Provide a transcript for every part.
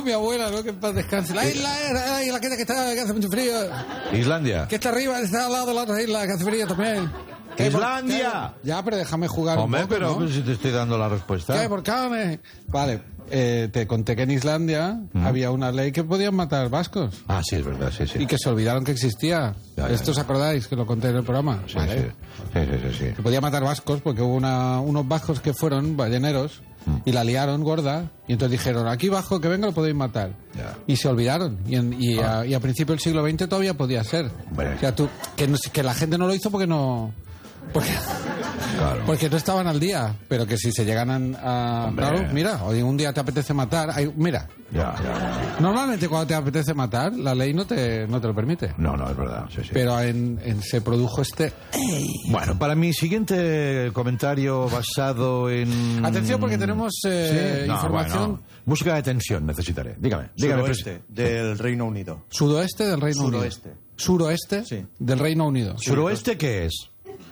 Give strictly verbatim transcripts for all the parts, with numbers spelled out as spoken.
mi abuela, ¿no? Que en paz descanse. La isla es la isla que está, que hace mucho frío. Islandia. Que está arriba, está al lado de la otra isla, que hace frío también. ¿Qué ¡Islandia! ¿Qué? Ya, pero déjame jugar Hombre, un poco, pero ¿no? pues, si te estoy dando la respuesta. ¿Qué? ¿Por qué me...? Vale, eh, te conté que en Islandia Mm. había una ley que podían matar vascos. Ah, sí, es verdad, sí, sí. Y que se olvidaron que existía. Ya, ya, ¿Esto os ya. acordáis? Que lo conté en el programa. Sí, Vale. sí. Sí, sí, sí, sí. Que podía matar vascos porque hubo una, unos vascos que fueron balleneros Mm. y la liaron gorda y entonces dijeron, aquí bajo que venga lo podéis matar. Ya. Y se olvidaron. Y, en- y, a, y a principios del siglo veinte todavía podía ser. Hombre. O sea, tú, que, no- que la gente no lo hizo porque no... Porque, Claro. porque no estaban al día, pero que si se llegan a... a Hombre. claro, mira, hoy un día te apetece matar... hay- mira, Ya, ya. normalmente cuando te apetece matar, la ley no te, no te lo permite. No, no, es verdad, sí, sí. Pero en, en- se produjo este... Bueno, para mi siguiente comentario basado en... Atención porque tenemos eh, Sí, no, información... bueno, música de tensión necesitaré. Dígame, dígame. Suroeste del Reino Unido. Sudoeste del Reino Suroeste. Unido. Suroeste Sí. del Reino Unido. ¿Suroeste qué es?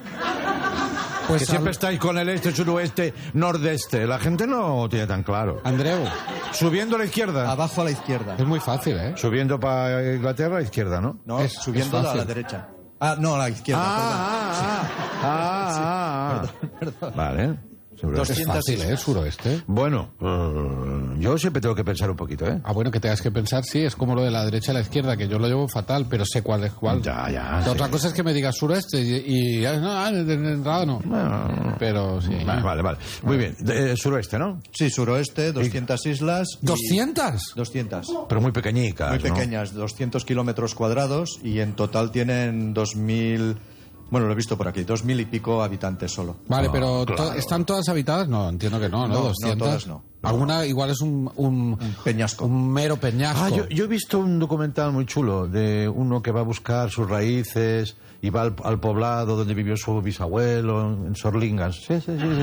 Pues Que siempre al- estáis con el este, suroeste, nordeste. La gente no tiene tan claro. Andreu, Subiendo a la izquierda. Abajo a la izquierda. es muy fácil, ¿eh? Subiendo para Inglaterra a la izquierda, ¿no? No, Es- subiendo es a la fácil. derecha. Ah, no, a la izquierda. Ah, ah, ah, ah, ah. Vale. Suroeste. Es doscientas fácil, ¿eh? islas. Suroeste. Bueno, eh, yo siempre tengo que pensar un poquito, ¿eh? Ah, bueno, que tengas que pensar, sí, es como lo de la derecha a la izquierda, que yo lo llevo fatal, pero sé cuál es cuál. Ya, ya, La sí. Otra cosa es que me digas suroeste y... y ah, no, ah, de- de entrada no. Bueno, Pero sí. vale, vale, vale. Muy bien. De- eh, suroeste, ¿no? Sí, suroeste, doscientas islas. y- ¿doscientas? doscientas. Pero muy pequeñicas, Muy ¿no? pequeñas, doscientos kilómetros cuadrados y en total tienen dos mil... Bueno, lo he visto por aquí, dos mil y pico habitantes solo. Vale, Ah, pero to- claro. ¿están todas habitadas? No, entiendo que no, ¿no? No, no, doscientas. todas no. Alguna igual es un... Un, peñasco. Un mero peñasco. Ah, yo, yo he visto un documental muy chulo de uno que va a buscar sus raíces y va al, al poblado donde vivió su bisabuelo, en Sorlingas. Sí, sí, sí. sí.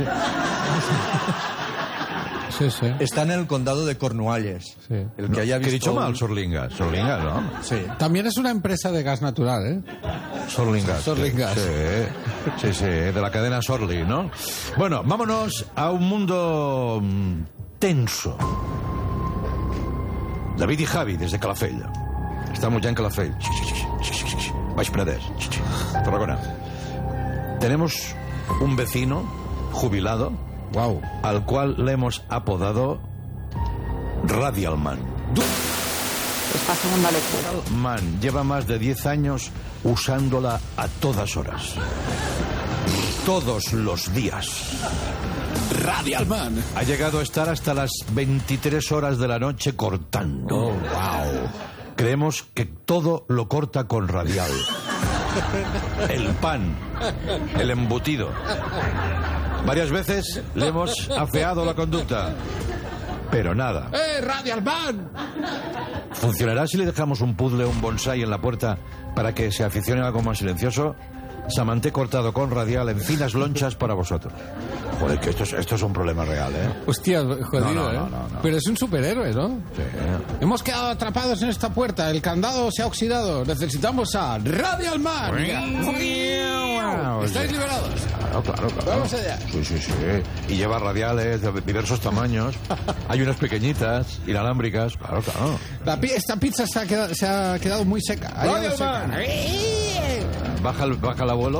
Sí, sí. Está en el condado de Cornualles. Sí. El que haya ¿Qué he visto dicho mal? un- Sorlingas. Sorlingas, ¿no? Sí. También es una empresa de gas natural, ¿eh? Sorlingas. Sorlingas. Sí, sí, sí, de la cadena Sorli, ¿no? Bueno, vámonos a un mundo mm, tenso. David y Javi, desde Calafell. Estamos ya en Calafell. Baix Penedès. Tarragona. Tenemos un vecino jubilado Wow. al cual le hemos apodado Radialman. Esta segunda lectura. Man lleva más de diez años usándola a todas horas. Todos los días. Radialman. Ha llegado a estar hasta las veintitrés horas de la noche cortando. Oh, wow. Creemos que todo lo corta con radial. El pan, el embutido. Varias veces le hemos afeado la conducta. Pero nada. ¡Eh, Radialman! ¿Funcionará si le dejamos un puzzle o un bonsai en la puerta para que se aficione a algo más silencioso? Samanté cortado con radial en finas lonchas para vosotros. Joder, que esto es, esto es un problema real, ¿eh? Hostia, jodido, No, no, ¿eh? no, no, no. Pero es un superhéroe, ¿no? Sí. Hemos quedado atrapados en esta puerta. El candado se ha oxidado. Necesitamos a Radialman. ¿Estáis liberados? Claro, claro, claro. Vamos allá. Sí, sí, sí. Y lleva radiales de diversos tamaños. Hay unas pequeñitas, inalámbricas. Claro, claro. La pi- esta pizza se ha quedado, se ha quedado muy seca. Ha llegado seca. Baja el, baja el abuelo.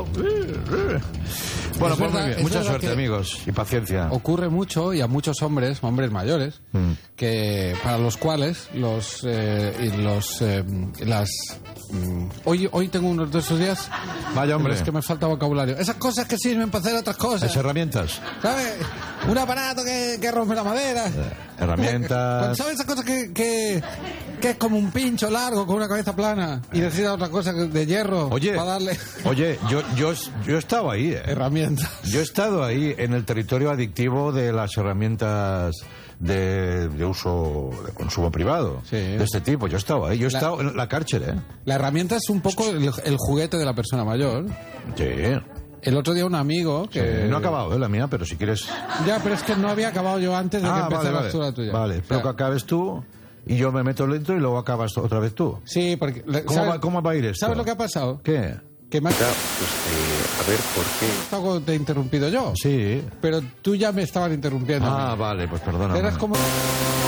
Bueno, Es pues verdad, muy bien. es Mucha verdad suerte, que- amigos. Y paciencia. Ocurre mucho y a muchos hombres, hombres mayores, Mm. que para los cuales los eh, y los eh, las mm, hoy hoy tengo unos de esos días. Vaya, hombre. Es que me falta vocabulario. Esas cosas que sirven para hacer otras cosas. Las herramientas. ¿Sabes? Un aparato que, que rompe la madera. herramientas. ¿Sabes esas cosas que, que, que es como un pincho largo con una cabeza plana y necesita otra cosa de hierro Oye, para darle oye, yo, yo, yo he estado ahí, ¿eh? herramientas? Yo he estado ahí en el territorio adictivo de las herramientas de, de uso, de consumo privado. Sí. De este tipo. Yo he estado ahí. Yo he La- estado en la cárcel, ¿eh? La herramienta es un poco el, el juguete de la persona mayor. Sí. El otro día un amigo que... Sí, no ha acabado, ¿eh? La mía, pero si quieres... Ya, pero es que no había acabado yo antes de que Ah, vale, empezaras vale. tú la tuya. Vale, O sea, pero que acabes tú y yo me meto dentro y luego acabas otra vez tú. Sí, porque... ¿Cómo ¿sabes- va, cómo va a ir esto? ¿Sabes lo que ha pasado? ¿Qué? Que me ha... Pues, eh, a ver, ¿por qué? Algo te he interrumpido yo. Sí. Pero tú ya me estabas interrumpiendo. Ah, vale, pues perdona. Eras como...